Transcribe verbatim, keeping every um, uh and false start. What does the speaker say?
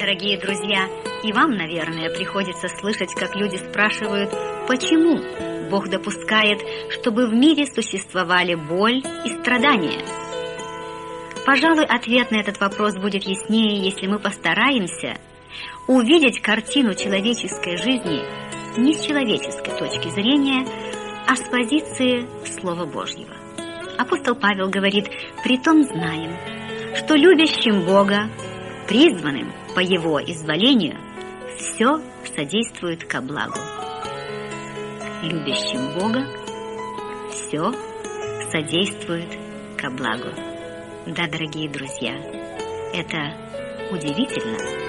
дорогие друзья, и вам, наверное, приходится слышать, как люди спрашивают, почему Бог допускает, чтобы в мире существовали боль и страдания. Пожалуй, ответ на этот вопрос будет яснее, если мы постараемся увидеть картину человеческой жизни не с человеческой точки зрения, а с позиции Слова Божьего. Апостол Павел говорит: «Притом знаем, что любящим Бога, призванным по Его изволению, все содействует ко благу». Любящим Бога все содействует ко благу. Да, дорогие друзья, это удивительно.